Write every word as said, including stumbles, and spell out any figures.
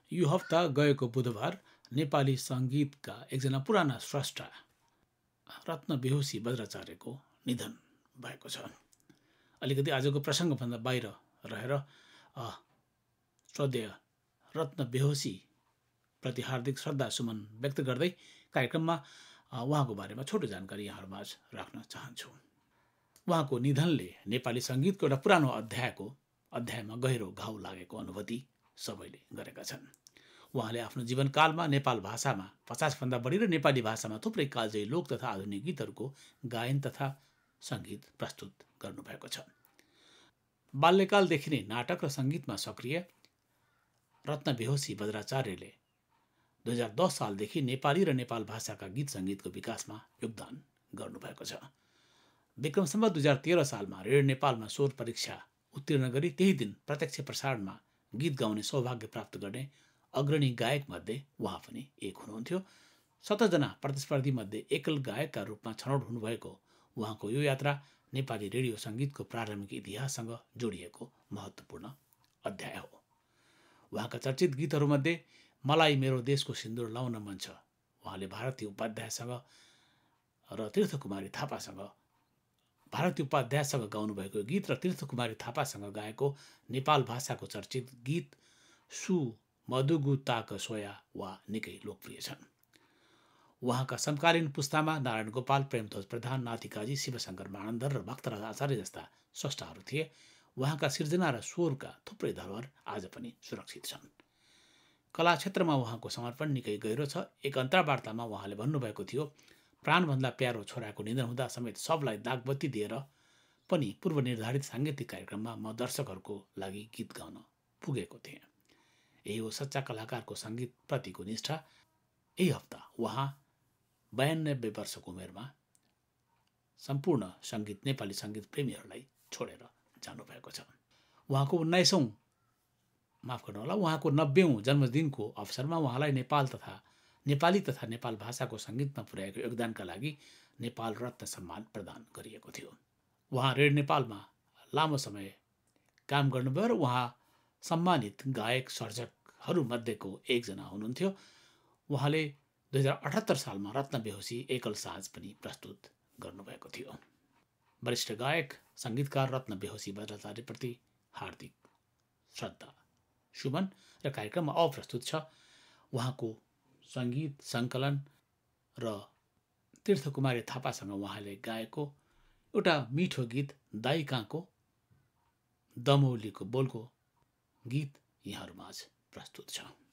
यो हप्ता गएको बुधबार नेपाली सङ्गीतका एकजना पुराना स्रष्टा रत्न बेहोसी बज्राचार्यको निधन भएको छ। अलिकति आजको प्रसङ्गभन्दा बाहिर रहेर श्रद्धेय रत्न बेहोसी प्रति हार्दिक श्रद्धा सुमन व्यक्त गर्दै कार्यक्रममा उहाँको बारेमा छोटो जानकारी यहाँहरूमाझ राख्न चाहन्छु। उहाँको निधनले नेपाली सङ्गीतको एउटा पुरानो अध्यायको अध्यायमा गहिरो घाउ लागेको अनुभूति सबैले गरेका छन्। उहाँले आफ्नो जीवनकालमा नेपाल भाषामा पचासभन्दा बढी र नेपाली भाषामा थुप्रै कालजयी लोक तथा आधुनिक गीतहरूको गायन तथा सङ्गीत प्रस्तुत गर्नुभएको छ। बाल्यकालदेखि नै नाटक र सङ्गीतमा सक्रिय रत्न बेहोसी बज्राचार्यले दुई हजार दस सालदेखि नेपाली र नेपाल भाषाका गीत सङ्गीतको विकासमा योगदान गर्नुभएको छ। विक्रमसम्म दुई हजार तेह्र सालमा रेडियो नेपालमा स्वर परीक्षा उत्तीर्ण गरी त्यही दिन प्रत्यक्ष प्रसारणमा गीत गाउने सौभाग्य प्राप्त गर्ने अग्रणी गायकमध्ये उहाँ पनि एक हुनुहुन्थ्यो। सत्रजना प्रतिस्पर्धीमध्ये एकल गायकका रूपमा छनौट हुनुभएको उहाँको यो यात्रा नेपाली रेडियो सङ्गीतको प्रारम्भिक इतिहाससँग जोडिएको महत्त्वपूर्ण अध्याय हो। उहाँका चर्चित गीतहरूमध्ये मलाई मेरो देशको सिन्दुर लाउन मन छ, उहाँले भारती उपाध्यायसँग र तीर्थकुमारी थापासँग भारती उपाध्यायसँग गाउनुभएको गीत र तीर्थकुमारी थापासँग गाएको नेपाल भाषाको चर्चित गीत सु मधुगु ताक सोया वा निकै लोकप्रिय छन्। उहाँका समकालीन पुस्तामा नारायण गोपाल, प्रेमध्वज प्रधान, नातिकाजी, शिवशङ्कर मानन्दर र भक्तराज आचार्य जस्ता स्रष्टाहरू थिए। उहाँका सिर्जना र स्वरका थुप्रै धरोहर आज पनि सुरक्षित छन्। कला क्षेत्रमा उहाँको समर्पण निकै गहिरो छ। एक अन्तर्वार्तामा उहाँले भन्नुभएको थियो, प्राणभन्दा प्यारो छोराको निधन हुँदा समेत सबलाई दागबत्ती दिएर पनि पूर्व निर्धारित साङ्गीतिक कार्यक्रममा म दर्शकहरूको लागि गीत गाउन पुगेको थिएँ। यही हो सच्चा कलाकारको सङ्गीतप्रतिको निष्ठा। यही हप्ता उहाँ बयानब्बे वर्षको उमेरमा सम्पूर्ण सङ्गीत नेपाली सङ्गीत प्रेमीहरूलाई छोडेर जानुभएको छ। उहाँको उन्नाइसौँ माफ गर्नुहोला उहाँको नब्बेौँ जन्मदिनको अवसरमा उहाँलाई नेपाल तथा नेपाली तथा नेपाल भाषाको सङ्गीतमा पुर्याएको योगदानका लागि नेपाल रत्न सम्मान प्रदान गरिएको थियो। उहाँ रेडियो नेपालमा लामो समय काम गर्नुभयो र उहाँ सम्मानित गायक सर्जकहरूमध्येको एकजना हुनुहुन्थ्यो। उहाँले दुई हजार अठहत्तर सालमा रत्न बेहोसी एकल साज पनि प्रस्तुत गर्नुभएको थियो। वरिष्ठ गायक सङ्गीतकार रत्न बेहोसी बज्राचार्यप्रति हार्दिक श्रद्धा सुमन र कार्यक्रममा अप्रस्तुत छ उहाँको सङ्गीत सङ्कलन र तीर्थकुमारी थापासँग उहाँले गाएको एउटा मिठो गीत दाइ काँको दमौलीको बोलको गीत यहाँहरूमाझ प्रस्तुत छ।